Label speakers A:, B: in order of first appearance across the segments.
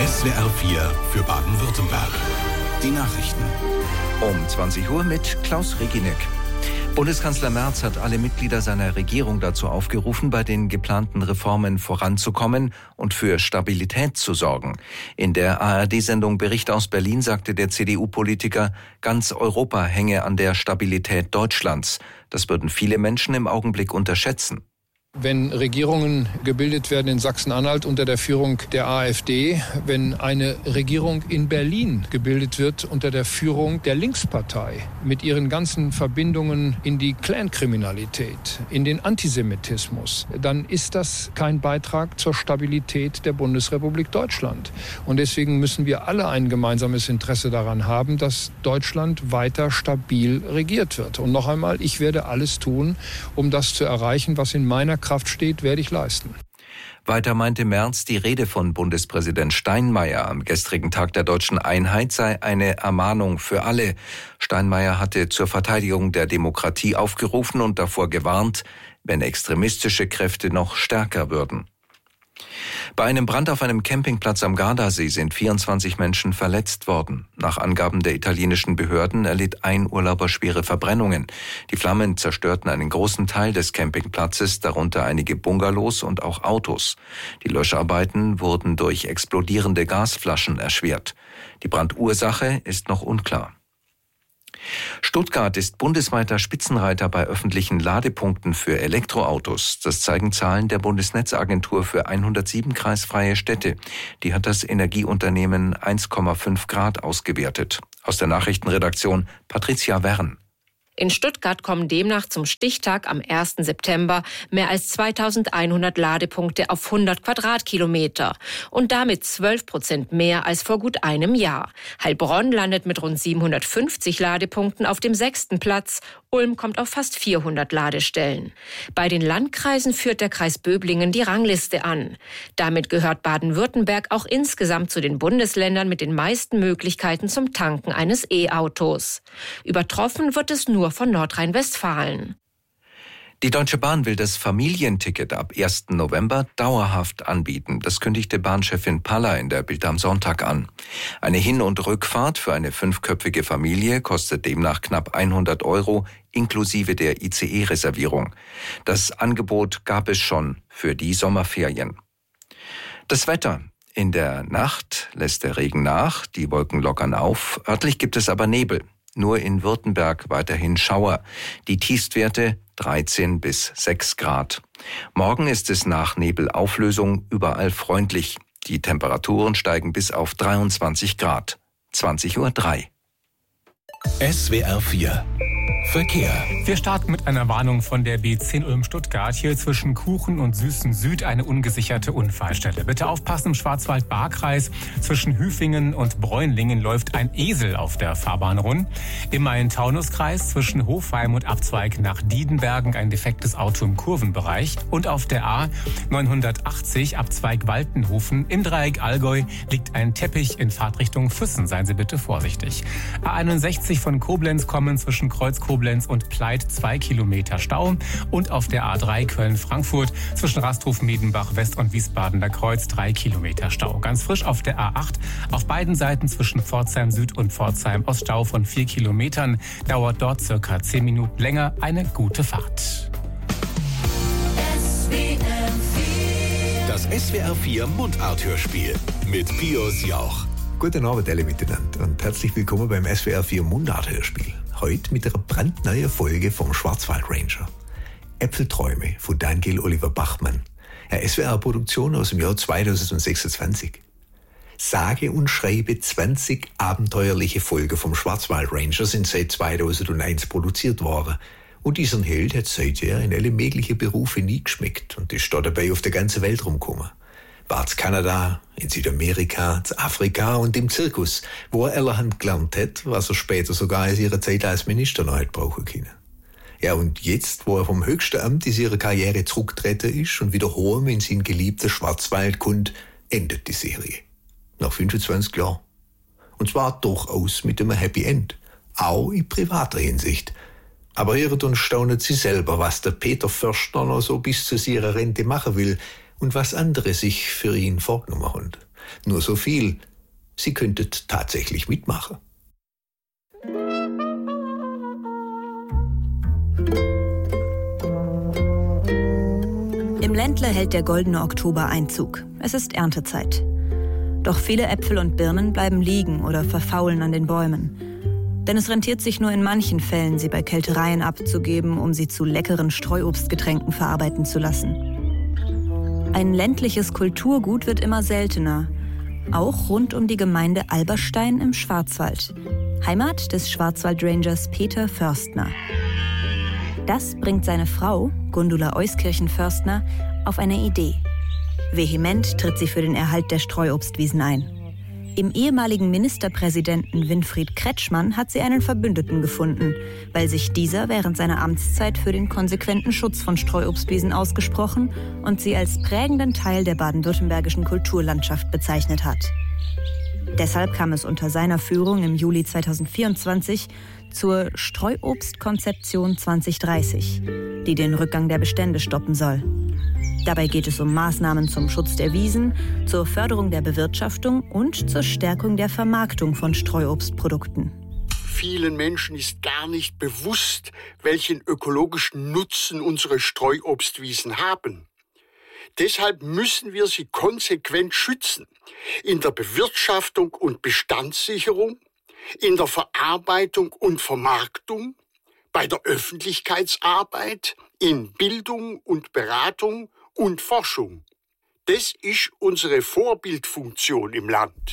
A: SWR 4 für Baden-Württemberg. Die Nachrichten.
B: Um 20 Uhr mit Klaus Reginek. Bundeskanzler Merz hat alle Mitglieder seiner Regierung dazu aufgerufen, bei den geplanten Reformen voranzukommen und für Stabilität zu sorgen. In der ARD-Sendung Bericht aus Berlin sagte der CDU-Politiker, ganz Europa hänge an der Stabilität Deutschlands. Das würden viele Menschen im Augenblick unterschätzen.
C: Wenn Regierungen gebildet werden in Sachsen-Anhalt unter der Führung der AfD, wenn eine Regierung in Berlin gebildet wird unter der Führung der Linkspartei mit ihren ganzen Verbindungen in die Clankriminalität, in den Antisemitismus, dann ist das kein Beitrag zur Stabilität der Bundesrepublik Deutschland. Und deswegen müssen wir alle ein gemeinsames Interesse daran haben, dass Deutschland weiter stabil regiert wird. Und noch einmal, ich werde alles tun, um das zu erreichen, was in meiner Kraft steht, werde ich leisten.
B: Weiter meinte Merz, die Rede von Bundespräsident Steinmeier am gestrigen Tag der deutschen Einheit sei eine Ermahnung für alle. Steinmeier hatte zur Verteidigung der Demokratie aufgerufen und davor gewarnt, wenn extremistische Kräfte noch stärker würden. Bei einem Brand auf einem Campingplatz am Gardasee sind 24 Menschen verletzt worden. Nach Angaben der italienischen Behörden erlitt ein Urlauber schwere Verbrennungen. Die Flammen zerstörten einen großen Teil des Campingplatzes, darunter einige Bungalows und auch Autos. Die Löscharbeiten wurden durch explodierende Gasflaschen erschwert. Die Brandursache ist noch unklar. Stuttgart ist bundesweiter Spitzenreiter bei öffentlichen Ladepunkten für Elektroautos. Das zeigen Zahlen der Bundesnetzagentur für 107 kreisfreie Städte. Die hat das Energieunternehmen 1,5 Grad ausgewertet. Aus der Nachrichtenredaktion Patricia Wern.
D: In Stuttgart kommen demnach zum Stichtag am 1. September mehr als 2100 Ladepunkte auf 100 Quadratkilometer und damit 12% mehr als vor gut einem Jahr. Heilbronn landet mit rund 750 Ladepunkten auf dem 6. Platz. Ulm kommt auf fast 400 Ladestellen. Bei den Landkreisen führt der Kreis Böblingen die Rangliste an. Damit gehört Baden-Württemberg auch insgesamt zu den Bundesländern mit den meisten Möglichkeiten zum Tanken eines E-Autos. Übertroffen wird es nur von Nordrhein-Westfalen.
B: Die Deutsche Bahn will das Familienticket ab 1. November dauerhaft anbieten. Das kündigte Bahnchefin Paller in der Bild am Sonntag an. Eine Hin- und Rückfahrt für eine 5-köpfige Familie kostet demnach knapp 100 € inklusive der ICE-Reservierung. Das Angebot gab es schon für die Sommerferien. Das Wetter. In der Nacht lässt der Regen nach, die Wolken lockern auf. Örtlich gibt es aber Nebel. Nur in Württemberg weiterhin Schauer. Die Tiefstwerte 13 bis 6 Grad. Morgen ist es nach Nebelauflösung überall freundlich. Die Temperaturen steigen bis auf 23 Grad. 20:03 Uhr.
A: SWR 4 Verkehr.
E: Wir starten mit einer Warnung von der B10 Ulm-Stuttgart. Hier zwischen Kuchen und Süßen Süd eine ungesicherte Unfallstelle. Bitte aufpassen, im Schwarzwald-Baar-Kreis zwischen Hüfingen und Bräunlingen läuft ein Esel auf der Fahrbahn rund. Im Main-Taunus-Kreis zwischen Hofheim und Abzweig nach Diedenbergen ein defektes Auto im Kurvenbereich. Und auf der A 980 Abzweig Waltenhofen im Dreieck Allgäu liegt ein Teppich in Fahrtrichtung Füssen. Seien Sie bitte vorsichtig. A61 von Koblenz kommen zwischen Kreuz Koblenz und Pleit 2 Kilometer Stau und auf der A3 Köln-Frankfurt zwischen Rasthofen-Miedenbach West und Wiesbadener Kreuz 3 Kilometer Stau. Ganz frisch auf der A8 auf beiden Seiten zwischen Pforzheim Süd und Pforzheim Ost Stau von 4 Kilometern. Dauert dort circa 10 Minuten länger. Eine gute Fahrt.
A: Das SWR 4 Mundart-Hörspiel mit Pius Jauch.
F: Guten Abend alle miteinander und herzlich willkommen beim SWR 4 Mundart-Hörspiel. Heute mit einer brandneuen Folge vom Schwarzwald Ranger. Äpfelträume von Daniel Oliver Bachmann. Eine SWR-Produktion aus dem Jahr 2026. Sage und schreibe 20 abenteuerliche Folgen vom Schwarzwald Ranger sind seit 2001 produziert worden. Und diesen Held hat seither in alle möglichen Berufe nie geschmeckt und ist da dabei auf der ganzen Welt rumgekommen. War in Kanada, in Südamerika, in Afrika und im Zirkus, wo er allerhand gelernt hat, was er später sogar aus ihrer Zeit als Minister noch hat brauchen können. Ja, und jetzt, wo er vom höchsten Amt in ihrer Karriere zurückgetreten ist und wieder heim in sein geliebter Schwarzwald kommt, endet die Serie. Nach 25 Jahren. Und zwar durchaus mit einem Happy End. Auch in privater Hinsicht. Aber hört und staunet sie selber, was der Peter Förster noch so bis zu ihrer Rente machen will, und was andere sich für ihn vorgenommen haben. Nur so viel, Sie könntet tatsächlich mitmachen.
G: Im Ländle hält der goldene Oktober Einzug. Es ist Erntezeit. Doch viele Äpfel und Birnen bleiben liegen oder verfaulen an den Bäumen. Denn es rentiert sich nur in manchen Fällen, sie bei Kältereien abzugeben, um sie zu leckeren Streuobstgetränken verarbeiten zu lassen. Ein ländliches Kulturgut wird immer seltener. Auch rund um die Gemeinde Alberstein im Schwarzwald. Heimat des Schwarzwaldrangers Peter Förstner. Das bringt seine Frau, Gundula Euskirchen-Förstner, auf eine Idee. Vehement tritt sie für den Erhalt der Streuobstwiesen ein. Im ehemaligen Ministerpräsidenten Winfried Kretschmann hat sie einen Verbündeten gefunden, weil sich dieser während seiner Amtszeit für den konsequenten Schutz von Streuobstwiesen ausgesprochen und sie als prägenden Teil der baden-württembergischen Kulturlandschaft bezeichnet hat. Deshalb kam es unter seiner Führung im Juli 2024 zur Streuobstkonzeption 2030, die den Rückgang der Bestände stoppen soll. Dabei geht es um Maßnahmen zum Schutz der Wiesen, zur Förderung der Bewirtschaftung und zur Stärkung der Vermarktung von Streuobstprodukten.
H: Vielen Menschen ist gar nicht bewusst, welchen ökologischen Nutzen unsere Streuobstwiesen haben. Deshalb müssen wir sie konsequent schützen. In der Bewirtschaftung und Bestandssicherung, in der Verarbeitung und Vermarktung, bei der Öffentlichkeitsarbeit, in Bildung und Beratung und Forschung. Das ist unsere Vorbildfunktion im Land.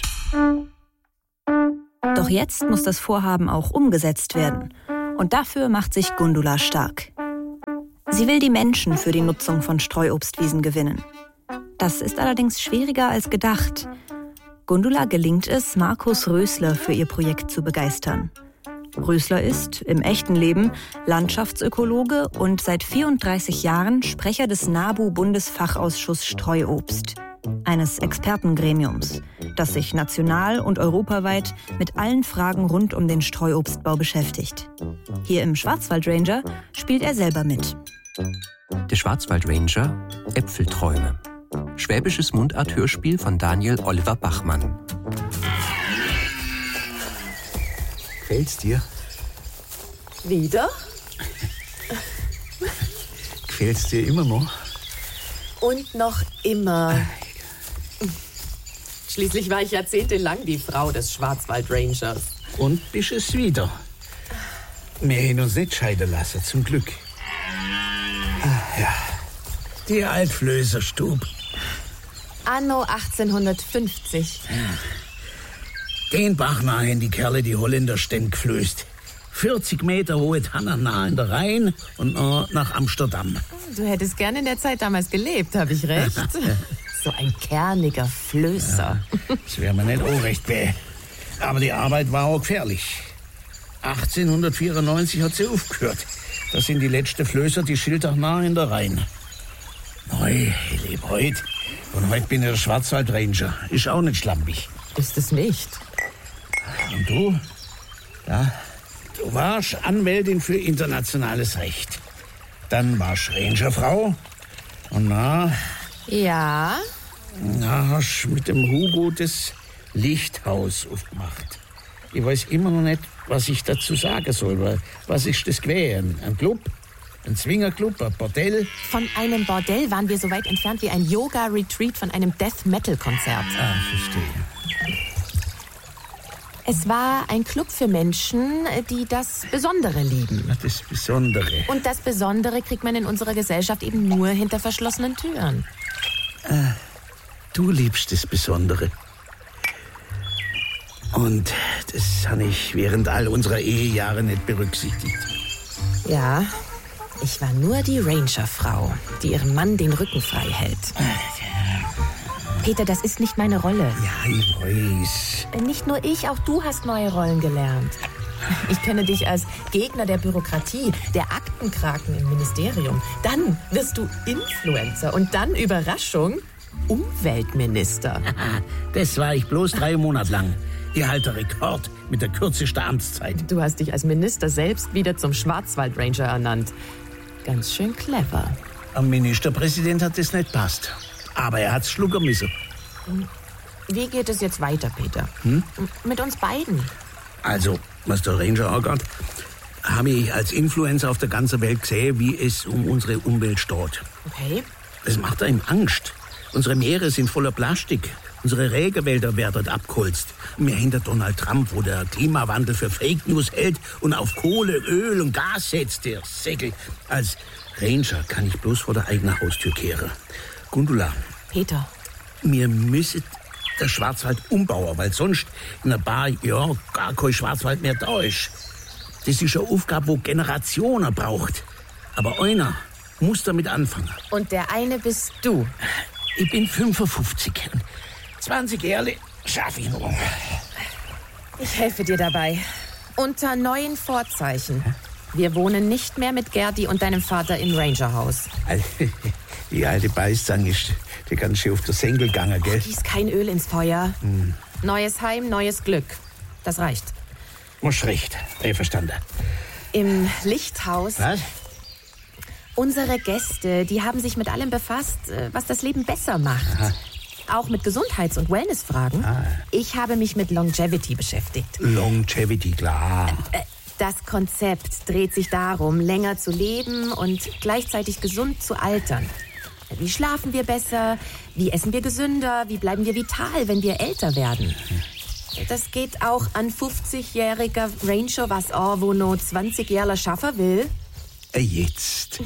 G: Doch jetzt muss das Vorhaben auch umgesetzt werden. Und dafür macht sich Gundula stark. Sie will die Menschen für die Nutzung von Streuobstwiesen gewinnen. Das ist allerdings schwieriger als gedacht. Gundula gelingt es, Markus Rösler für ihr Projekt zu begeistern. Rösler ist, im echten Leben, Landschaftsökologe und seit 34 Jahren Sprecher des NABU-Bundesfachausschusses Streuobst, eines Expertengremiums, das sich national und europaweit mit allen Fragen rund um den Streuobstbau beschäftigt. Hier im Schwarzwaldranger spielt er selber mit.
I: Der Schwarzwaldranger, Äpfelträume. Schwäbisches Mundart-Hörspiel von Daniel Oliver Bachmann.
F: Gefällt's dir?
J: Wieder?
F: Gefällt's dir immer noch?
J: Und noch immer. Schließlich war ich jahrzehntelang die Frau des Schwarzwaldrangers.
K: Und bist es wieder. Wir haben uns nicht scheiden lassen, zum Glück. Ja, die Altflößerstub.
J: Anno 1850.
K: Den Bach nach haben die Kerle die Holländer ständ geflößt. 40 Meter hohe Tannen nah in der Rhein und nach Amsterdam.
J: Du hättest gerne in der Zeit damals gelebt, habe ich recht? So ein kerniger Flößer.
K: Ja, das wäre mir nicht auch recht weh. Aber die Arbeit war auch gefährlich. 1894 hat sie aufgehört. Das sind die letzten Flößer, die Schiltach nah in der Rhein. Neu, ich lebe heute. Und heute bin ich der Schwarzwaldranger. Ist auch nicht schlampig.
J: Ist es nicht.
K: Und du? Ja, du warst Anwältin für internationales Recht. Dann warst Rangerfrau. Und
J: Ja?
K: Hast mit dem Hugo das Lichthaus aufgemacht. Ich weiß immer noch nicht, was ich dazu sagen soll. Was ist das gewesen? Ein Club? Ein Swingerclub? Ein Bordell?
J: Von einem Bordell waren wir so weit entfernt wie ein Yoga-Retreat von einem Death-Metal-Konzert.
K: Verstehe.
J: Es war ein Club für Menschen, die das Besondere lieben.
K: Das Besondere.
J: Und das Besondere kriegt man in unserer Gesellschaft eben nur hinter verschlossenen Türen.
K: Du liebst das Besondere. Und das habe ich während all unserer Ehejahre nicht berücksichtigt.
J: Ja, ich war nur die Rangerfrau, die ihrem Mann den Rücken frei hält. Peter, das ist nicht meine Rolle.
K: Ja, ich weiß.
J: Nicht nur ich, auch du hast neue Rollen gelernt. Ich kenne dich als Gegner der Bürokratie, der Aktenkraken im Ministerium. Dann wirst du Influencer und dann, Überraschung, Umweltminister.
K: Das war ich bloß 3 Monate lang. Ich halte Rekord mit der kürzesten Amtszeit.
J: Du hast dich als Minister selbst wieder zum Schwarzwaldranger ernannt. Ganz schön clever.
K: Am Ministerpräsident hat das nicht passt. Aber er hat's schlucken müssen.
J: Wie geht es jetzt weiter, Peter? Mit uns beiden?
K: Also, was der Ranger angeht, habe ich als Influencer auf der ganzen Welt gesehen, wie es um unsere Umwelt steht.
J: Okay.
K: Das macht einem Angst. Unsere Meere sind voller Plastik. Unsere Regenwälder werden abgeholzt. Und wir hinter Donald Trump, wo der Klimawandel für Fake News hält und auf Kohle, Öl und Gas setzt, der Säckel. Als Ranger kann ich bloß vor der eigenen Haustür kehren. Gundula.
J: Peter.
K: Wir müssen den Schwarzwald umbauen, weil sonst in ein paar Jahren gar kein Schwarzwald mehr da ist. Das ist eine Aufgabe, die Generationen braucht. Aber einer muss damit anfangen.
J: Und der eine bist du.
K: Ich bin 55. 20 Jahre schaffe ich noch.
J: Ich helfe dir dabei. Unter neuen Vorzeichen. Wir wohnen nicht mehr mit Gerdi und deinem Vater im Rangerhaus.
K: Die alte Beißzange ist die ganz schön auf der Senkel gegangen, gell?
J: Gieß kein Öl ins Feuer. Neues Heim, neues Glück. Das reicht.
K: Hast recht, verstanden.
J: Im Lichthaus...
K: Was?
J: Unsere Gäste, die haben sich mit allem befasst, was das Leben besser macht.
K: Aha.
J: Auch mit Gesundheits- und Wellnessfragen. Ich habe mich mit Longevity beschäftigt.
K: Longevity, klar.
J: Das Konzept dreht sich darum, länger zu leben und gleichzeitig gesund zu altern. Wie schlafen wir besser? Wie essen wir gesünder? Wie bleiben wir vital, wenn wir älter werden? Das geht auch an 50-jähriger Ranger was an, wo noch 20 Jahre schaffen will.
K: Jetzt.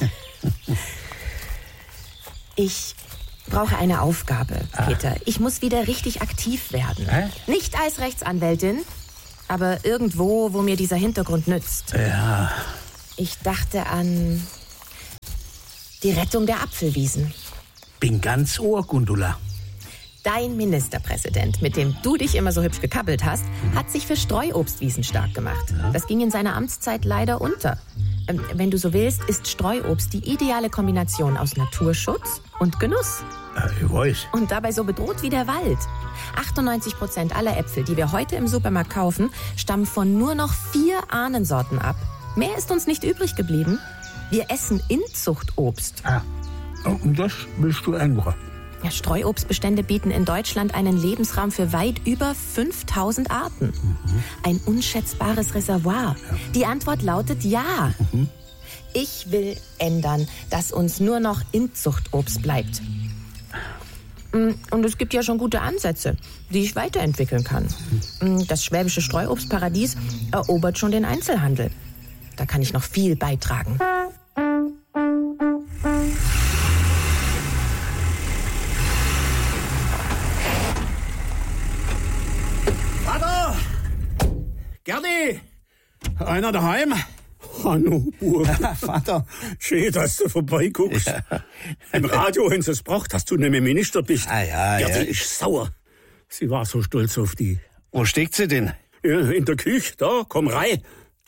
J: Ich brauche eine Aufgabe, Peter. Ich muss wieder richtig aktiv werden. Nicht als Rechtsanwältin, aber irgendwo, wo mir dieser Hintergrund nützt.
K: Ja.
J: Ich dachte an die Rettung der Apfelwiesen.
K: Bin ganz ohr, Gundula.
J: Dein Ministerpräsident, mit dem du dich immer so hübsch gekappelt hast, hat sich für Streuobstwiesen stark gemacht. Das ging in seiner Amtszeit leider unter. Wenn du so willst, ist Streuobst die ideale Kombination aus Naturschutz und Genuss.
K: Ich weiß.
J: Und dabei so bedroht wie der Wald. 98% aller Äpfel, die wir heute im Supermarkt kaufen, stammen von nur noch 4 Ahnensorten ab. Mehr ist uns nicht übrig geblieben. Wir essen Inzuchtobst.
K: Und das willst du ändern?
J: Ja, Streuobstbestände bieten in Deutschland einen Lebensraum für weit über 5000 Arten. Ein unschätzbares Reservoir. Die Antwort lautet ja. Ich will ändern, dass uns nur noch Inzuchtobst bleibt. Und es gibt ja schon gute Ansätze, die ich weiterentwickeln kann. Das schwäbische Streuobstparadies erobert schon den Einzelhandel. Da kann ich noch viel beitragen.
L: Vater! Gerdi! Einer daheim? Hallo, Bub. Vater, schön, dass du vorbeiguckst. Ja. Im Radio haben sie es gebracht, dass du nicht mehr Minister bist. Gerdi ist sauer. Sie war so stolz auf die.
K: Wo steckt sie denn?
L: Ja, in der Küche, da, komm rein.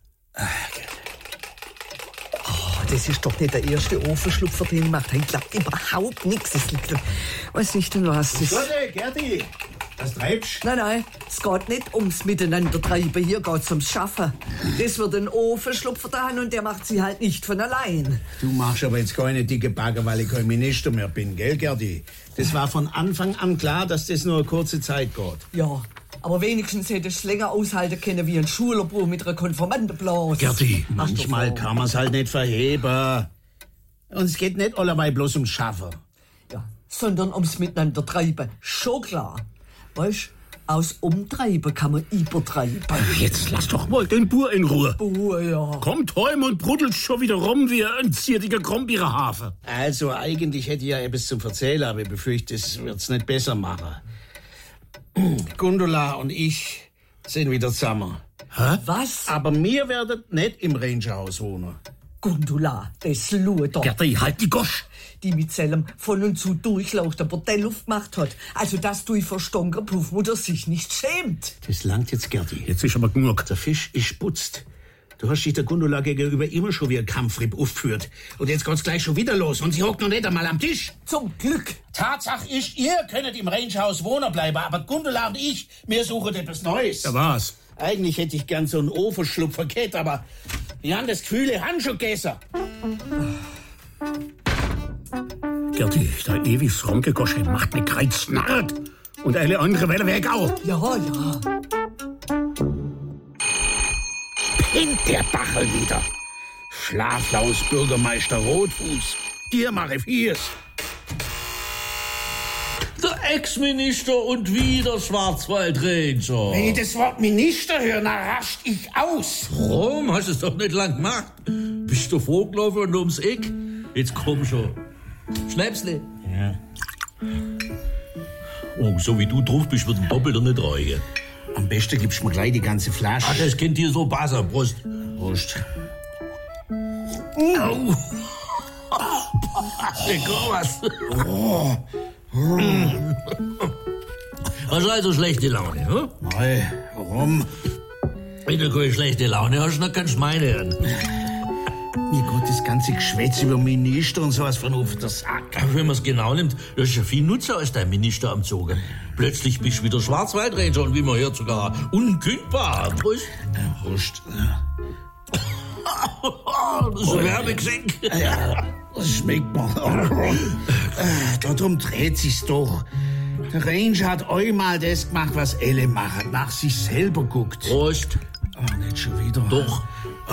M: Das ist doch nicht der erste Ofenschlupfer, den ich mache. Ich glaube überhaupt nichts. Das liegt, weiß nicht, was das ist.
L: Gerdi, was treibst?
M: Nein, es geht nicht ums Miteinandertreiben. Hier geht's ums Schaffen. Das wird ein Ofenschlupfer da haben und der macht sie halt nicht von allein.
K: Du machst aber jetzt keine dicke Backe, weil ich kein Minister mehr bin, gell, Gerdi? Das war von Anfang an klar, dass das nur eine kurze Zeit geht.
M: Ja, aber wenigstens hätte ich es länger aushalten können wie ein Schulerbruch mit einer Konformantenblase.
K: Gerdi, manchmal kann man's halt nicht verheben. Und es geht nicht alleweil bloß ums Schaffen.
M: Ja, sondern ums Miteinandertreiben. Schon klar. Weißt, aus Umtreiben kann man übertreiben.
L: Jetzt lass doch mal den Bur in Ruhe.
M: Ja.
L: Kommt heim und brudelt schon wieder rum wie ein ziertiger Krombeerhafer.
K: Also eigentlich hätte ich ja etwas zum Erzählen, aber ich befürchte, es wird's nicht besser machen. Gundula und ich sind wieder zusammen.
M: Hä? Was?
K: Aber wir werden nicht im Rangerhaus wohnen.
M: Gundula, das luet doch.
L: Gerdi, halt die Gosch.
M: Die mit seinem von und zu durchlauchten Bordell aufgemacht hat. Also, dass du vor stonker Puffmutter sich nicht schämt.
K: Das langt jetzt, Gerdi.
L: Jetzt ist aber genug.
K: Der Fisch ist putzt. Du hast dich der Gundula gegenüber immer schon wie ein Kampfripp aufgeführt. Und jetzt geht's gleich schon wieder los. Und sie hockt noch nicht einmal am Tisch.
M: Zum Glück.
K: Tatsache ist, ihr könnt im Rangerhaus wohnen bleiben. Aber Gundula und ich, wir suchen etwas Neues.
L: Ja, was?
K: Eigentlich hätte ich gern so einen Ofenschlupfer gehabt, aber wir haben das Gefühl, ich habe schon gegessen.
L: Gerdi, da ewig rumgegoschen macht mich reiznarrt. Und alle anderen Wähler weg auch.
M: Ja, ja.
K: Pennt der Bachel wieder. Schlaflaus Bürgermeister Rotfuß. Dir mache Viers.
N: Der Ex-Minister und wieder Schwarzwald-Ranger.
K: Wenn ich das Wort Minister höre, dann rascht ich aus.
N: Warum? Hast du es doch nicht lang gemacht. Bist du vorgelaufen und ums Eck? Jetzt komm schon. Schnäpsle.
K: Ja.
N: Oh, so wie du drauf bist, wird ein Doppelter nicht reichen.
K: Am besten gibst du mir gleich die ganze Flasche.
N: Ach, das kennt dir so Basser. Prost.
K: Prost.
N: Au. Was?
K: Oh.
N: Hast du also schlechte Laune, hm?
K: Nein, warum?
N: Wenn du keine schlechte Laune hast, dann kannst du meine hören.
K: Mir Gott, das ganze Geschwätz über Minister und sowas von auf der Sack.
N: Wenn man es genau nimmt, du hast ja viel Nutzer als dein Minister am Zogen. Plötzlich bist du wieder Schwarzwald-Ranger und wie man hört sogar unkündbar. Prost.
K: Prost.
N: Das ist ein Werbegeschenk.
K: Ja, das schmeckt man. Darum dreht sich's doch. Der Ranger hat einmal das gemacht, was alle machen. Nach sich selber guckt.
N: Prost.
K: Oh, nicht schon wieder.
N: Doch.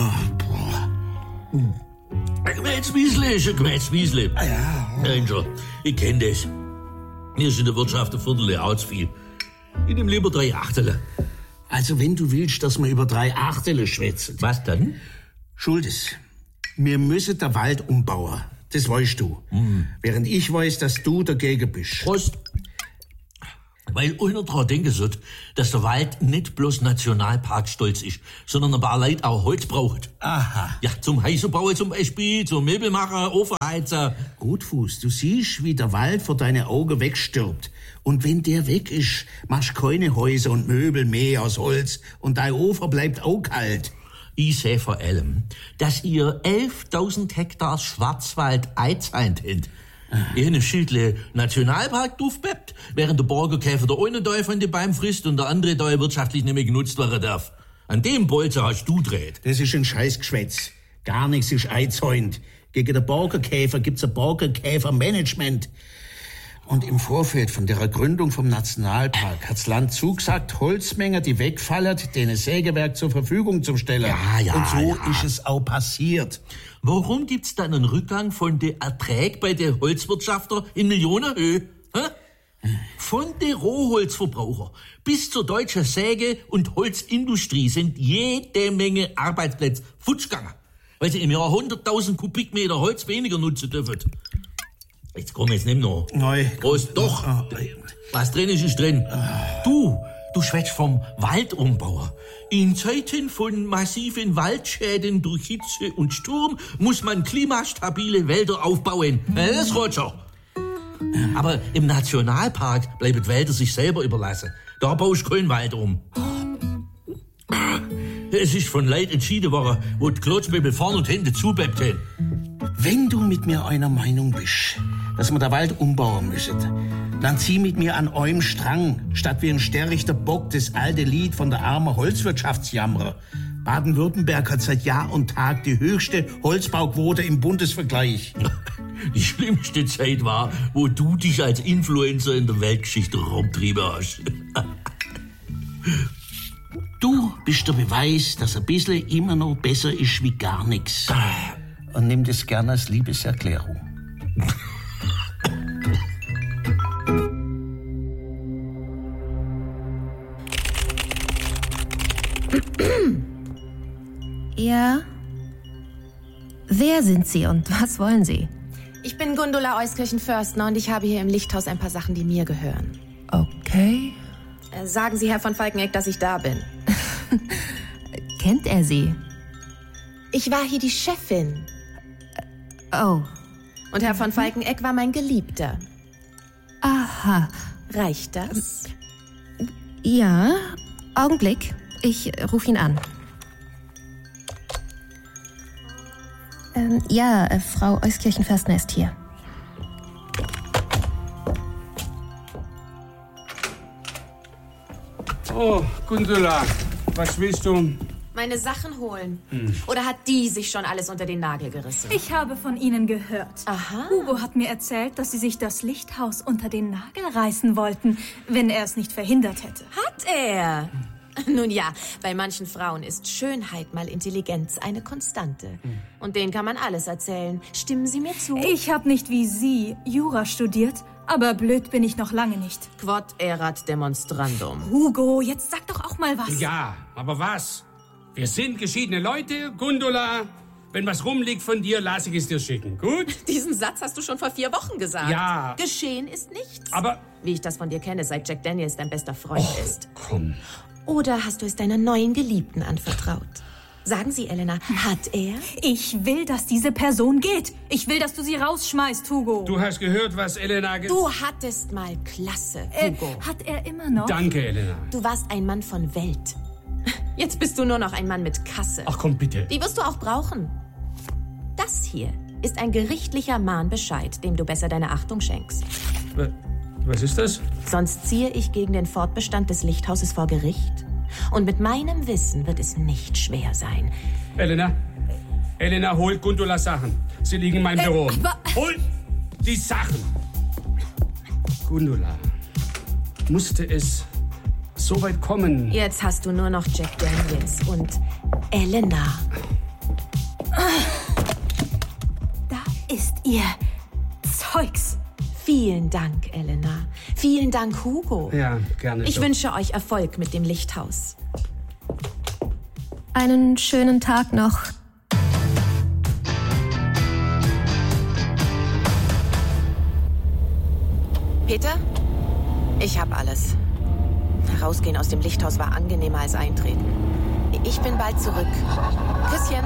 N: Ein Gemätzwiesle ist ein Gemätzwiesle.
K: Ja.
N: Ranger, ich kenn das. Mir ist in der Wirtschaft ein Viertel auch zu viel. Ich nehm lieber 3 Achtel.
K: Also wenn du willst, dass wir über 3 Achtel schwätzen.
N: Was dann?
K: Schuldes. Wir müssen den Wald umbauen. Das weißt du. Während ich weiß, dass du dagegen bist.
N: Prost. Weil einer daran denken sollte, dass der Wald nicht bloß Nationalparkstolz ist, sondern ein paar Leute auch Holz braucht.
K: Aha.
N: Ja, zum Häuserbauen zum Beispiel, zum Möbelmachen, Ofenheizen.
K: Gutfuß, du siehst, wie der Wald vor deine Augen wegstirbt. Und wenn der weg ist, machst keine Häuser und Möbel mehr aus Holz und dein Ofen bleibt auch kalt.
N: Ich sehe vor allem, dass ihr 11.000 Hektar Schwarzwald einzahlt habt. Eine Schildle Nationalpark draufbleibt, während der Borgerkäfer der eine Teil von den Bäumen frisst und der andere Teil wirtschaftlich nicht mehr genutzt werden darf. An dem Bolzer hast du dreht.
K: Das ist ein Scheißgeschwätz. Gar nichts ist eingezäunt. Gegen den Borgerkäfer gibt's ein Borgerkäfer-Management. Und im Vorfeld von der Gründung vom Nationalpark hat's Land zugesagt, Holzmengen, die wegfallen, denen Sägewerk zur Verfügung zu stellen.
N: Ja,
K: und so ist es auch passiert.
N: Warum gibt's dann einen Rückgang von den Erträgen bei den Holzwirtschaftern in Millionenhöhe? Von den Rohholzverbrauchern bis zur deutschen Säge- und Holzindustrie sind jede Menge Arbeitsplätze futsch gegangen, weil sie im Jahr 100.000 Kubikmeter Holz weniger nutzen dürfen. Jetzt komm, jetzt nimm noch.
K: Nein.
N: Prost, doch. Was drin ist, ist drin. Du schwätzt vom Waldumbauer. In Zeiten von massiven Waldschäden durch Hitze und Sturm muss man klimastabile Wälder aufbauen. Das geht schon. Aber im Nationalpark bleiben Wälder sich selber überlassen. Da baust du keinen Wald um. Es ist von Leuten entschieden worden, wo die Klotzbübel vorne und hinten zubleibt haben.
K: Wenn du mit mir einer Meinung bist, dass wir den Wald umbauen müssen, dann zieh mit mir an eurem Strang, statt wie ein sterrichter Bock das alte Lied von der armen Holzwirtschaftsjammerer. Baden-Württemberg hat seit Jahr und Tag die höchste Holzbauquote im Bundesvergleich.
N: Die schlimmste Zeit war, wo du dich als Influencer in der Weltgeschichte rumtrieben hast.
K: Du bist der Beweis, dass ein bisschen immer noch besser ist wie gar nichts. Und nimm das gerne als Liebeserklärung.
O: Ja? Wer sind Sie und was wollen Sie?
J: Ich bin Gundula Euskirchen-Förstner und ich habe hier im Lichthaus ein paar Sachen, die mir gehören.
O: Okay.
J: Sagen Sie Herr von Falkeneck, dass ich da bin.
O: Kennt er Sie?
J: Ich war hier die Chefin.
O: Oh.
J: Und Herr von Falkeneck war mein Geliebter.
O: Aha.
J: Reicht das?
O: Ja. Augenblick. Ich rufe ihn an. Ja, Frau Euskirchen-Förstner ist hier.
P: Oh, Gundula, was willst du?
J: meine Sachen holen. Oder hat die sich schon alles unter den Nagel gerissen?
P: Ich habe von Ihnen gehört.
J: Aha.
P: Hugo hat mir erzählt, dass Sie sich das Lichthaus unter den Nagel reißen wollten, wenn er es nicht verhindert hätte.
J: Hat er? Nun ja, bei manchen Frauen ist Schönheit mal Intelligenz eine Konstante. Und denen kann man alles erzählen. Stimmen Sie mir zu?
P: Ich habe nicht wie Sie Jura studiert, aber blöd bin ich noch lange nicht.
J: Quod erat demonstrandum.
P: Hugo, jetzt sag doch auch mal was.
Q: Ja, aber was? Wir sind geschiedene Leute, Gundula. Wenn was rumliegt von dir, lass ich es dir schicken. Gut?
J: Diesen Satz hast du schon vor 4 Wochen gesagt.
Q: Ja.
J: Geschehen ist nichts.
Q: Aber...
J: Wie ich das von dir kenne, seit Jack Daniels dein bester Freund ist.
Q: Komm.
J: Oder hast du es deiner neuen Geliebten anvertraut? Sagen Sie, Elena, hat er?
P: Ich will, dass diese Person geht. Ich will, dass du sie rausschmeißt, Hugo.
Q: Du hast gehört, was Elena...
J: Du hattest mal Klasse, Hugo.
P: Hat er immer noch?
Q: Danke, Elena.
J: Du warst ein Mann von Welt. Jetzt bist du nur noch ein Mann mit Kasse.
Q: Ach komm, bitte.
J: Die wirst du auch brauchen. Das hier ist ein gerichtlicher Mahnbescheid, dem du besser deine Achtung schenkst.
Q: Was ist das?
J: Sonst ziehe ich gegen den Fortbestand des Lichthauses vor Gericht. Und mit meinem Wissen wird es nicht schwer sein.
Q: Elena, hol Gundulas Sachen. Sie liegen in meinem Büro. Hol die Sachen. Gundula, musste es so weit kommen?
J: Jetzt hast du nur noch Jack Daniels und Elena.
P: Da ist ihr Zeugs.
J: Vielen Dank, Elena. Vielen Dank, Hugo.
Q: Ja, gerne.
J: Ich wünsche euch Erfolg mit dem Lichthaus.
O: Einen schönen Tag noch.
J: Peter? Ich hab alles. Rausgehen aus dem Lichthaus war angenehmer als eintreten. Ich bin bald zurück. Küsschen.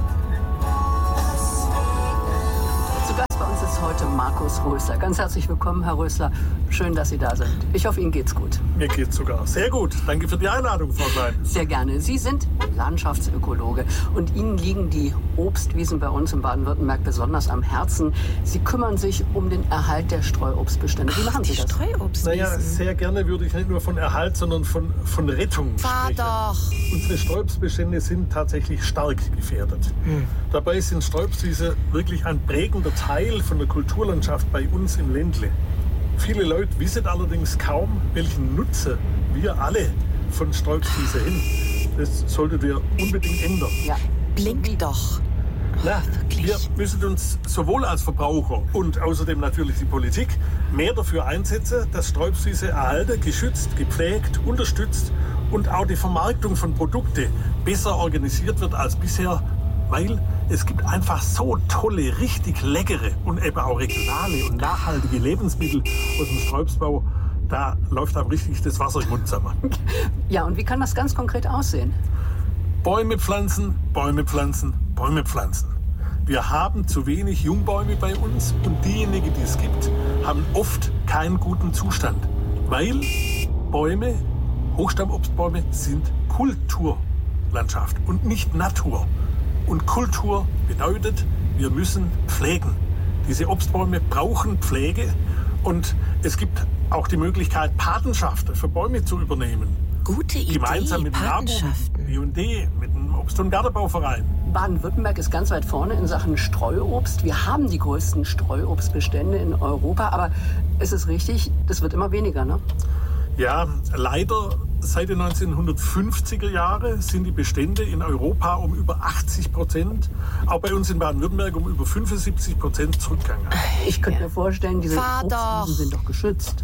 R: Zu Gast bei uns ist heute Markus Rösler. Ganz herzlich willkommen, Herr Rösler. Schön, dass Sie da sind. Ich hoffe, Ihnen geht's gut.
S: Mir geht's sogar sehr gut. Danke für die Einladung, Frau Klein.
R: Sehr gerne. Sie sind Landschaftsökologe und Ihnen liegen die Obstwiesen bei uns in Baden-Württemberg besonders am Herzen. Sie kümmern sich um den Erhalt der Streuobstbestände. Wie machen Sie das?
J: Streuobstwiesen?
S: Naja, sehr gerne würde ich nicht nur von Erhalt, sondern von Rettung
J: Fahr
S: sprechen.
J: doch!
S: Unsere Streuobstbestände sind tatsächlich stark gefährdet. Dabei sind Streuobstwiesen wirklich ein prägender Teil von der Kulturlandschaft bei uns im Ländle. Viele Leute wissen allerdings kaum, welchen Nutzen wir alle von Streuobstwiesen haben. Das sollten wir unbedingt ändern.
R: Ja.
J: Blink doch.
S: Na, wir müssen uns sowohl als Verbraucher und außerdem natürlich die Politik mehr dafür einsetzen, dass Streuobstwiesen erhalten, geschützt, gepflegt, unterstützt und auch die Vermarktung von Produkten besser organisiert wird als bisher, weil es gibt einfach so tolle, richtig leckere und eben auch regionale und nachhaltige Lebensmittel aus dem Streuobstbau. Da läuft einem richtig das Wasser im Mund zusammen.
R: Ja, und wie kann das ganz konkret aussehen?
S: Bäume pflanzen, Bäume pflanzen, Bäume pflanzen. Wir haben zu wenig Jungbäume bei uns und diejenigen, die es gibt, haben oft keinen guten Zustand, weil Bäume, Hochstammobstbäume, sind Kulturlandschaft und nicht Natur. Und Kultur bedeutet, wir müssen pflegen. Diese Obstbäume brauchen Pflege und es gibt auch die Möglichkeit, Patenschaften für Bäume zu übernehmen.
J: Gute Idee,
S: gemeinsam mit dem
J: Patenschaften.
S: BUND, mit dem Obst- und Gartenbauverein.
R: Baden-Württemberg ist ganz weit vorne in Sachen Streuobst. Wir haben die größten Streuobstbestände in Europa, aber es ist richtig, das wird immer weniger, ne?
S: Ja, leider seit den 1950er Jahren sind die Bestände in Europa um über 80%, auch bei uns in Baden-Württemberg um über 75% zurückgegangen.
R: Ich könnte mir vorstellen, diese
J: Fahr doch.
R: Obstwiesen sind doch geschützt.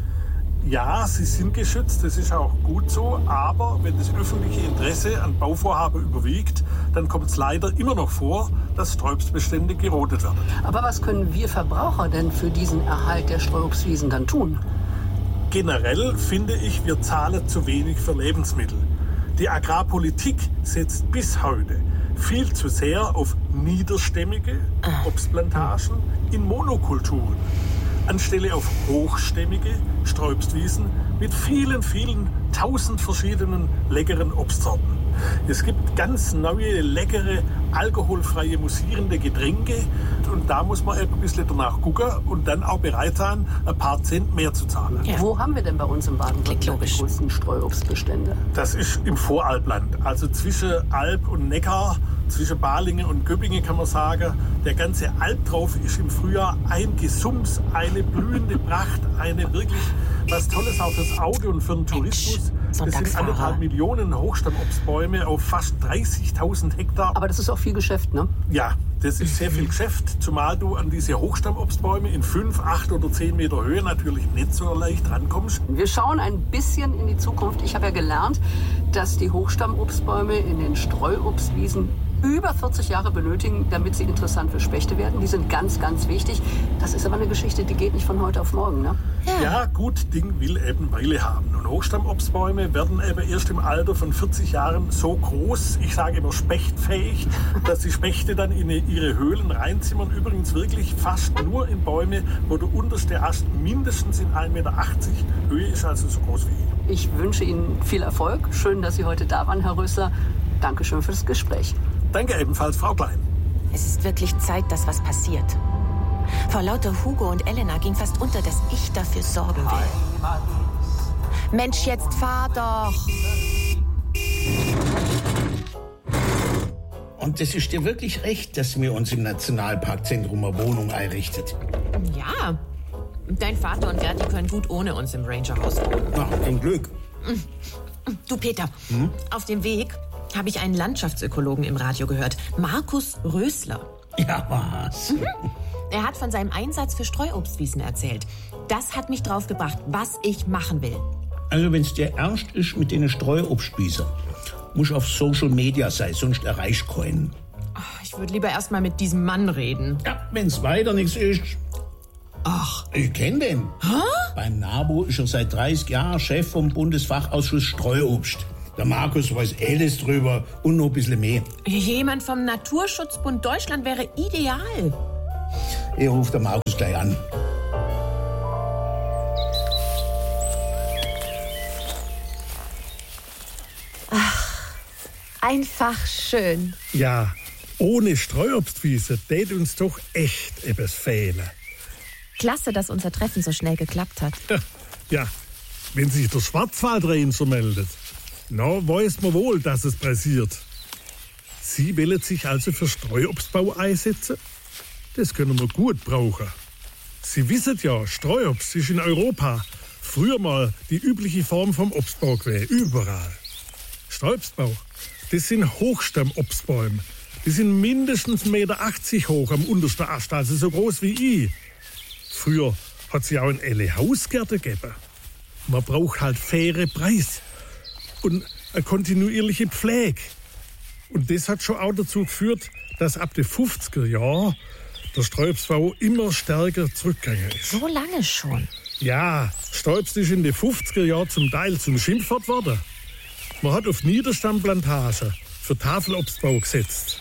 S: Ja, sie sind geschützt, das ist auch gut so, aber wenn das öffentliche Interesse an Bauvorhaben überwiegt, dann kommt es leider immer noch vor, dass Streuobstbestände gerodet werden.
R: Aber was können wir Verbraucher denn für diesen Erhalt der Streuobstwiesen dann tun?
S: Generell finde ich, wir zahlen zu wenig für Lebensmittel. Die Agrarpolitik setzt bis heute viel zu sehr auf niederstämmige Obstplantagen in Monokulturen, anstelle auf hochstämmige Streuobstwiesen mit vielen, vielen tausend verschiedenen leckeren Obstsorten. Es gibt ganz neue, leckere, alkoholfreie, musierende Getränke und da muss man eben ein bisschen danach gucken und dann auch bereit sein, ein paar Cent mehr zu zahlen.
R: Ja. Wo haben wir denn bei uns im Baden-Württemberg die größten Streuobstbestände?
S: Das ist im Voralpland, also zwischen Alb und Neckar, zwischen Balingen und Göppingen kann man sagen. Der ganze Alb drauf ist im Frühjahr ein Gesums, eine blühende Pracht, eine wirklich was Tolles auch fürs Auge und für den Tourismus. Das sind 1,5 Millionen Hochstammobstbäume auf fast 30.000 Hektar.
R: Aber das ist auch viel Geschäft, ne?
S: Ja, das ist sehr viel Geschäft, zumal du an diese Hochstammobstbäume in 5, 8 oder 10 Meter Höhe natürlich nicht so leicht rankommst.
R: Wir schauen ein bisschen in die Zukunft. Ich habe ja gelernt, dass die Hochstammobstbäume in den Streuobstwiesen über 40 Jahre benötigen, damit sie interessant für Spechte werden. Die sind ganz, ganz wichtig. Das ist aber eine Geschichte, die geht nicht von heute auf morgen, ne?
S: Ja, gut Ding will eben Weile haben. Und Hochstammobstbäume werden eben erst im Alter von 40 Jahren so groß, ich sage immer spechtfähig, dass die Spechte dann in ihre Höhlen reinzimmern. Übrigens wirklich fast nur in Bäume, wo der unterste Ast mindestens in 1,80 Meter Höhe ist, also so groß wie ich.
R: Ich wünsche Ihnen viel Erfolg. Schön, dass Sie heute da waren, Herr Rössler. Dankeschön für das Gespräch.
S: Danke ebenfalls, Frau Klein.
J: Es ist wirklich Zeit, dass was passiert. Vor lauter Hugo und Elena ging fast unter, dass ich dafür sorgen will. Mensch, jetzt fahr doch!
K: Und das ist dir wirklich recht, dass wir uns im Nationalparkzentrum eine Wohnung einrichtet.
J: Ja, dein Vater und Gerti können gut ohne uns im Rangerhaus wohnen.
K: Na, zum Glück.
J: Du, Peter, auf dem Weg habe ich einen Landschaftsökologen im Radio gehört, Markus Rössler.
K: Ja, was?
J: Er hat von seinem Einsatz für Streuobstwiesen erzählt. Das hat mich drauf gebracht, was ich machen will.
K: Also, wenn es dir ernst ist mit den Streuobstwiesen, musst du auf Social Media sein, sonst erreichst du keinen.
J: Ich würde lieber erst mal mit diesem Mann reden.
K: Ja, wenn's weiter nichts ist.
J: Ach,
K: ich kenne den.
J: Hä?
K: Beim NABU ist er seit 30 Jahren Chef vom Bundesfachausschuss Streuobst. Der Markus weiß alles drüber und noch ein bisschen mehr.
J: Jemand vom Naturschutzbund Deutschland wäre ideal.
K: Ich rufe der Markus gleich an.
T: Ach, einfach schön.
U: Ja, ohne Streuobstwiese tät uns doch echt etwas fehlen.
T: Klasse, dass unser Treffen so schnell geklappt hat.
U: Ja, wenn sich der Schwarzwaldranger meldet, na, weiß man wohl, dass es passiert. Sie wollen sich also für Streuobstbau einsetzen? Das können wir gut brauchen. Sie wissen ja, Streuobst ist in Europa früher mal die übliche Form vom Obstbau gewesen, überall. Streuobstbau, das sind Hochstammobstbäume. Die sind mindestens 1,80 Meter hoch am untersten Ast, also so groß wie ich. Früher hat es ja auch in alle Hausgärten gegeben. Man braucht halt faire Preis und eine kontinuierliche Pflege. Und das hat schon auch dazu geführt, dass ab den 50er Jahren der Streuobstbau immer stärker zurückgegangen ist.
T: So lange schon?
U: Ja, Streuobst ist in den 50er Jahren zum Teil zum Schimpfwort geworden. Man hat auf Niederstammplantagen für Tafelobstbau gesetzt.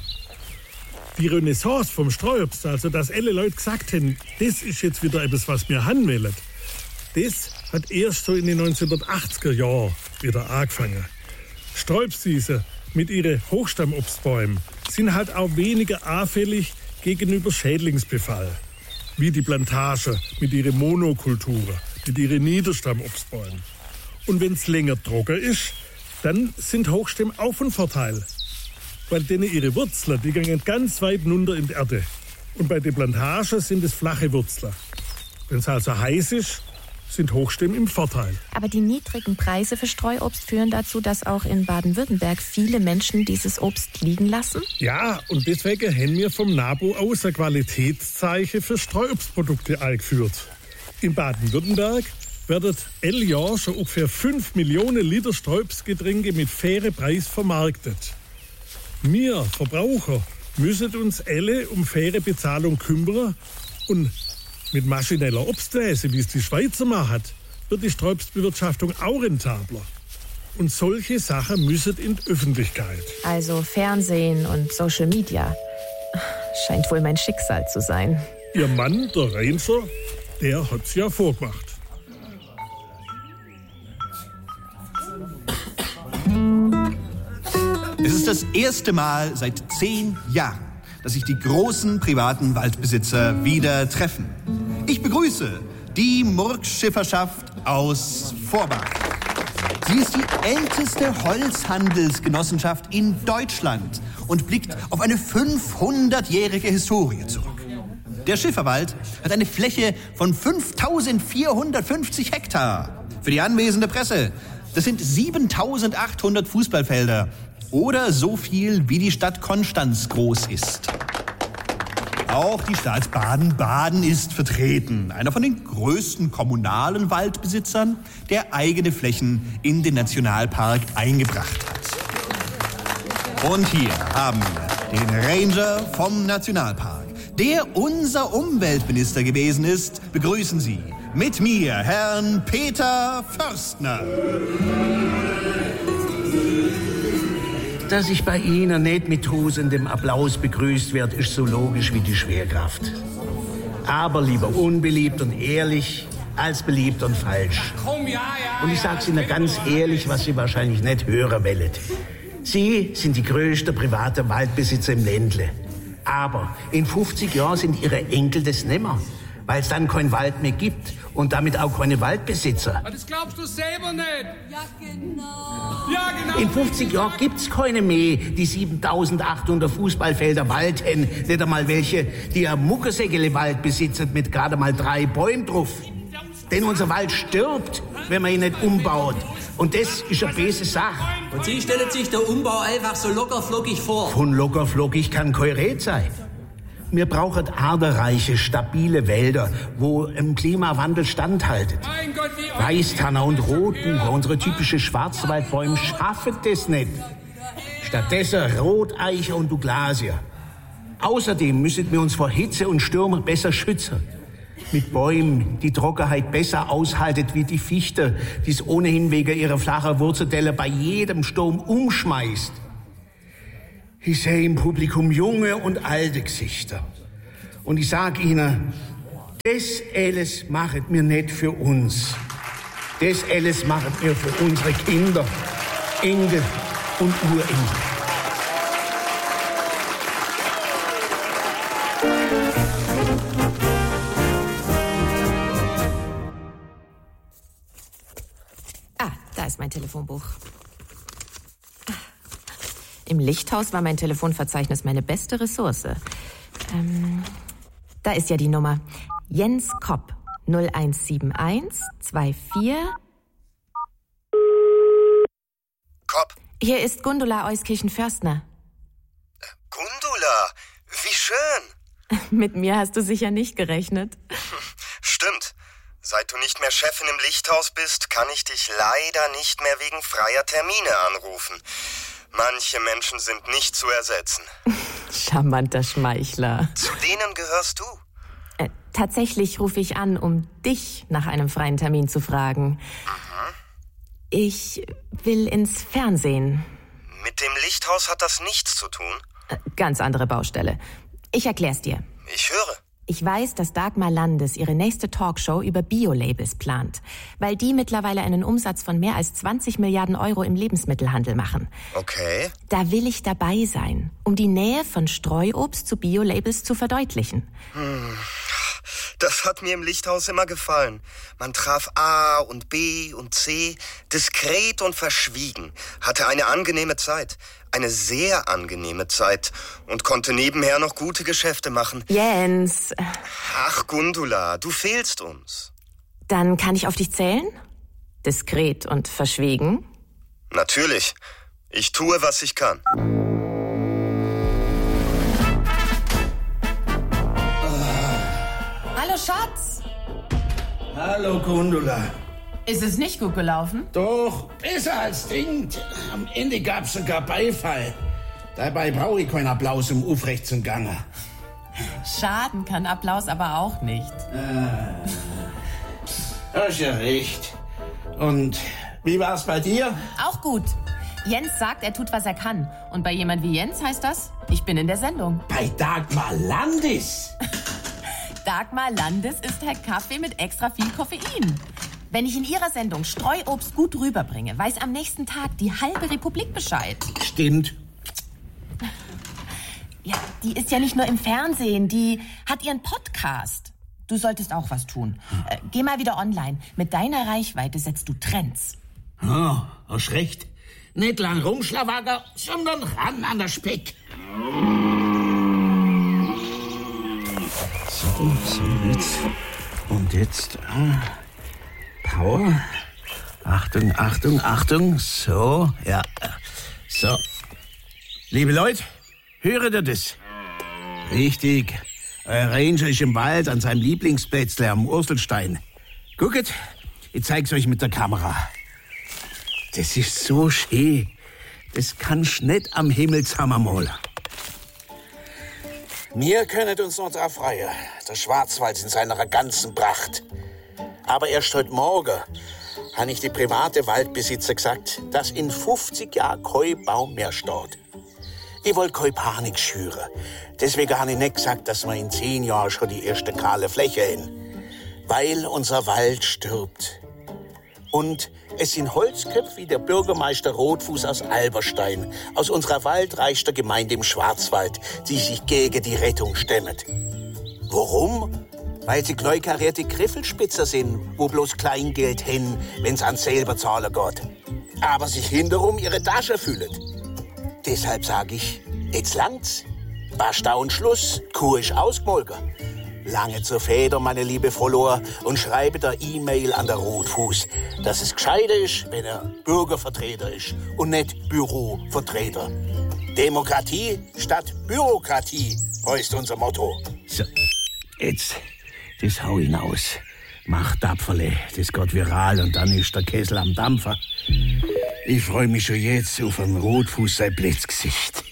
U: Die Renaissance vom Streuobst, also dass alle Leute gesagt haben, das ist jetzt wieder etwas, was wir haben wollen, das hat erst so in den 1980er Jahren wieder angefangen. Streuobstwiesen mit ihren Hochstammobstbäumen sind halt auch weniger anfällig gegenüber Schädlingsbefall, wie die Plantage mit ihren Monokulturen, mit ihren Niederstammobstbäumen. Und wenn es länger trocken ist, dann sind Hochstämme auch von Vorteil, weil denen ihre Wurzeln, die gehen ganz weit runter in die Erde. Und bei den Plantagen sind es flache Wurzeln. Wenn es also heiß ist, sind Hochstämme im Vorteil.
T: Aber die niedrigen Preise für Streuobst führen dazu, dass auch in Baden-Württemberg viele Menschen dieses Obst liegen lassen?
U: Ja, und deswegen haben wir vom NABU aus ein Qualitätszeichen für Streuobstprodukte eingeführt. In Baden-Württemberg werden jedes Jahr schon ungefähr 5 Millionen Liter Streuobstgetränke mit fairem Preis vermarktet. Wir Verbraucher müssen uns alle um faire Bezahlung kümmern und mit maschineller Obstlese, wie es die Schweizer machen, wird die Streuobstbewirtschaftung auch rentabler. Und solche Sachen müssen in die Öffentlichkeit.
T: Also Fernsehen und Social Media. Scheint wohl mein Schicksal zu sein.
U: Ihr Mann, der Ranger, der hat's ja vorgemacht.
V: Es ist das erste Mal seit 10 Jahren,
C: dass sich die großen privaten Waldbesitzer wieder treffen. Ich begrüße die Murgschifferschaft aus Vorbach. Sie ist die älteste Holzhandelsgenossenschaft in Deutschland und blickt auf eine 500-jährige Historie zurück. Der Schifferwald hat eine Fläche von 5.450 Hektar. Für die anwesende Presse, das sind 7.800 Fußballfelder oder so viel, wie die Stadt Konstanz groß ist. Auch die Stadt Baden-Baden ist vertreten. Einer von den größten kommunalen Waldbesitzern, der eigene Flächen in den Nationalpark eingebracht hat. Und hier haben wir den Ranger vom Nationalpark, der unser Umweltminister gewesen ist. Begrüßen Sie mit mir Herrn Peter Förstner.
K: Dass ich bei Ihnen nicht mit tosendem Applaus begrüßt werde, ist so logisch wie die Schwerkraft. Aber lieber unbeliebt und ehrlich als beliebt und falsch. Und ich sag's Ihnen ganz ehrlich, was Sie wahrscheinlich nicht hören wollen. Sie sind die größte private Waldbesitzer im Ländle. Aber in 50 Jahren sind Ihre Enkel das nimmer, weil es dann keinen Wald mehr gibt und damit auch keine Waldbesitzer.
Q: Aber das glaubst du selber nicht.
P: Ja, genau.
Q: Ja, genau.
K: In 50 Jahren gibt's keine mehr, die 7.800 Fußballfelder Wald haben. Nicht einmal welche, die ein Muckesäckele-Wald besitzen mit gerade mal 3 Bäumen drauf. Denn unser Wald stirbt, wenn man ihn nicht umbaut. Und das ist eine böse Sache.
V: Und Sie stellen sich der Umbau einfach so lockerflockig vor.
K: Von lockerflockig kann kein Red sein. Wir brauchen artenreiche, stabile Wälder, wo im Klimawandel standhalten. Weißtanner und Rotbuche, unsere typische Schwarzwaldbäume, schaffen das nicht. Stattdessen Roteiche und Douglasie. Außerdem müssen wir uns vor Hitze und Stürmen besser schützen. Mit Bäumen, die Trockenheit besser aushalten wie die Fichte, die es ohnehin wegen ihrer flachen Wurzeldelle bei jedem Sturm umschmeißt. Ich sehe im Publikum junge und alte Gesichter. Und ich sag Ihnen, das alles machen wir nicht für uns. Das alles machen wir für unsere Kinder, Enkel und Urenkel.
T: Da ist mein Telefonbuch. Im Lichthaus war mein Telefonverzeichnis meine beste Ressource. Da ist ja die Nummer. Jens Kopp, 0171 24...
W: Kopp.
T: Hier ist Gundula Euskirchen-Förstner.
W: Gundula, wie schön.
T: Mit mir hast du sicher nicht gerechnet.
W: Stimmt. Seit du nicht mehr Chefin im Lichthaus bist, kann ich dich leider nicht mehr wegen freier Termine anrufen. Manche Menschen sind nicht zu ersetzen.
T: Charmanter Schmeichler.
W: Zu denen gehörst du?
T: Tatsächlich rufe ich an, um dich nach einem freien Termin zu fragen.
W: Mhm.
T: Ich will ins Fernsehen.
W: Mit dem Lichthaus hat das nichts zu tun?
T: Ganz andere Baustelle. Ich erklär's dir.
W: Ich höre.
T: Ich weiß, dass Dagmar Landes ihre nächste Talkshow über Bio-Labels plant, weil die mittlerweile einen Umsatz von mehr als 20 Milliarden Euro im Lebensmittelhandel machen.
W: Okay.
T: Da will ich dabei sein, um die Nähe von Streuobst zu Bio-Labels zu verdeutlichen.
W: Das hat mir im Lichthaus immer gefallen. Man traf A und B und C, diskret und verschwiegen, hatte eine angenehme Zeit. Eine sehr angenehme Zeit und konnte nebenher noch gute Geschäfte machen.
T: Jens.
W: Ach, Gundula, du fehlst uns.
T: Dann kann ich auf dich zählen? Diskret und verschwiegen?
W: Natürlich. Ich tue, was ich kann.
J: Hallo, Schatz.
K: Hallo, Gundula.
J: Ist es nicht gut gelaufen?
K: Doch, besser als denkt. Am Ende gab's sogar Beifall. Dabei brauche ich keinen Applaus, um aufrecht zu gangen.
J: Schaden kann Applaus aber auch nicht.
K: Hast ja recht. Und wie war's bei dir?
J: Auch gut. Jens sagt, er tut, was er kann. Und bei jemand wie Jens heißt das, ich bin in der Sendung.
K: Bei Dagmar Landes?
J: Dagmar Landes ist der Kaffee mit extra viel Koffein. Wenn ich in ihrer Sendung Streuobst gut rüberbringe, weiß am nächsten Tag die halbe Republik Bescheid.
K: Stimmt.
T: Ja, die ist ja nicht nur im Fernsehen, die hat ihren Podcast. Du solltest auch was tun. Geh mal wieder online. Mit deiner Reichweite setzt du Trends.
K: Ja, hast recht. Nicht lang rumschlawagger, sondern ran an der Speck. So, jetzt. Und jetzt. Power. Achtung, Achtung, Achtung. So, ja. So. Liebe Leute, höret ihr das? Richtig. Euer Ranger ist im Wald an seinem Lieblingsplätzle am Urselstein. Guckt, ich zeig's euch mit der Kamera. Das ist so schön. Das kannst nicht am Himmelshammer malen. Wir können uns noch drauf freuen. Der Schwarzwald in seiner ganzen Pracht. Aber erst heute Morgen habe ich die private Waldbesitzer gesagt, dass in 50 Jahren kein Baum mehr steht. Ich wollte keine Panik schüren. Deswegen habe ich nicht gesagt, dass wir in 10 Jahren schon die erste kahle Fläche haben. Weil unser Wald stirbt. Und es sind Holzköpfe wie der Bürgermeister Rotfuß aus Alberstein, aus unserer waldreichsten Gemeinde im Schwarzwald, die sich gegen die Rettung stemmen. Warum? Weil sie kleukarierte Griffelspitzer sind, wo bloß Kleingeld hin, wenn's an selber zahlen geht. Aber sich hinterum ihre Tasche füllen. Deshalb sage ich, jetzt langt's. Basta und Schluss, Kuh ist ausgemolken. Lange zur Feder, meine liebe Follower, und schreibe der E-Mail an der Rotfuß, dass es gescheiter ist, wenn er Bürgervertreter ist und nicht Bürovertreter. Demokratie statt Bürokratie heißt unser Motto. So, jetzt, das hau hinaus. Mach Tapferle, das geht viral und dann ist der Kessel am Dampfer. Ich freue mich schon jetzt auf ein Rotfuß sein Blitzgesicht.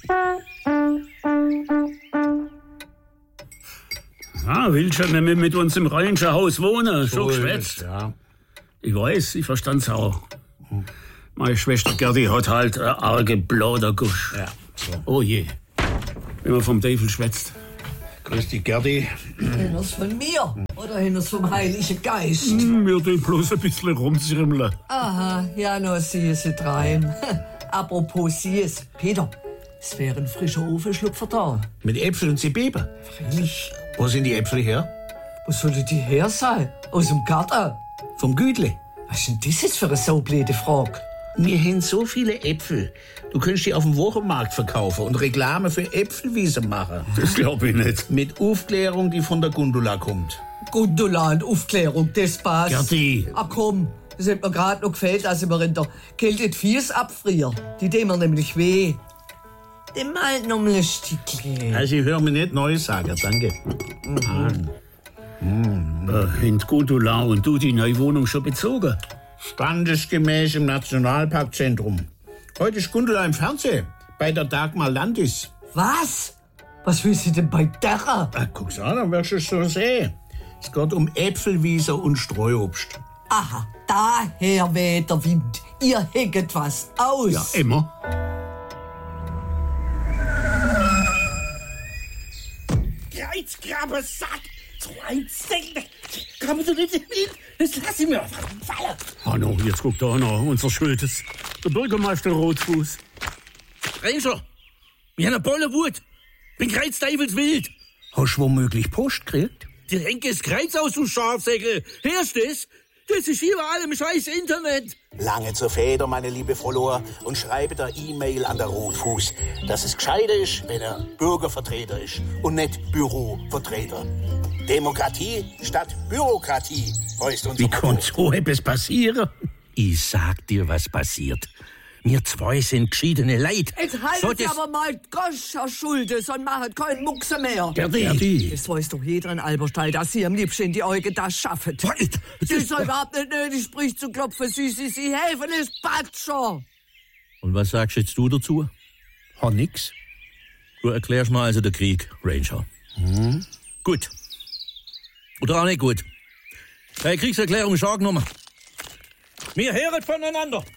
L: Willst du nicht mehr mit uns im Rangerhaus wohnen? Schon geschwätzt.
K: Ja.
L: Ich weiß, ich verstand's auch. Meine Schwester Gerdi hat halt eine arge Plaudergusch.
K: Ja, so.
L: Oh je, wenn man vom Teufel schwätzt.
K: Grüß dich, Gerdi.
M: Henners von mir oder Henners vom Heiligen Geist?
L: Wir tun bloß ein bisschen rumzirmeln.
M: Aha, ja, no, sie treiben. Apropos sie's, Peter, es wäre ein frischer Ofenschlupfer da.
K: Mit Äpfel und Zwiebeln?
M: Freilich.
K: Wo sind die Äpfel her?
M: Wo sollte die her sein? Aus dem Garten?
K: Vom Gütle.
M: Was ist denn das jetzt für eine so blöde Frage?
K: Wir haben so viele Äpfel. Du könntest die auf dem Wochenmarkt verkaufen und Reklame für Äpfelwiese machen.
L: Das glaub ich nicht.
K: Mit Aufklärung, die von der Gundula kommt.
M: Gundula und Aufklärung, das passt.
K: Gerti.
M: Ach komm, das hat mir gerade noch gefällt, als ich mir in der Kälte die Fies abfriere. Die tun mir nämlich weh. Dem halt noch mal ein Stückchen.
K: Also ich höre mir nicht Neues sagen, danke.
L: Haben Gundula und du die neue Wohnung schon bezogen?
K: Standesgemäß im Nationalparkzentrum. Heute ist Gundula im Fernsehen, bei der Dagmar Landis.
M: Was? Was will sie denn bei der?
K: Guck's an, dann wirst du es so sehen. Es geht um Äpfelwiese und Streuobst.
M: Aha, daher weht der Wind. Ihr hängt was aus.
L: Ja, immer.
K: Kreuzgrabersack! So ein Zähne! Komm du nicht hin! Das lass ich mir fallen!
L: Hanno, jetzt guckt da noch, unser Schultes. Der Bürgermeister Rotfuß.
N: Ranger, wir haben eine volle Wut. Bin kreuzteufelswild.
K: Hast du womöglich Post gekriegt?
N: Die Renke ist Kreuz aus, du Schafsäckel. Hörst du das? Das ist überall im scheiß Internet.
K: Lange zur Feder, meine liebe Follower, und schreibe der E-Mail an der Rotfuß, dass es gescheiter ist, wenn er Bürgervertreter ist und nicht Bürovertreter. Demokratie statt Bürokratie heißt unser
L: Wie
K: Motto.
L: kann so etwas passieren?
N: Ich sag dir, was passiert. Wir zwei sind geschiedene Leute.
M: Jetzt haltet ihr aber mal Gosch, Herr Schultes, und macht keinen Muckse mehr.
L: Gerdi.
M: Das weiß doch jeder in Alberstein, dass Sie am liebsten in die Augen das schaffen. Es ist überhaupt nicht nötig, Sprich zu klopfen. Sie helfen, es passt schon.
N: Und was sagst jetzt du dazu?
K: Ha, nix.
N: Du erklärst mal also den Krieg, Ranger. Gut. Oder auch nicht gut. Bei Kriegserklärung ist angenommen. Wir hören voneinander.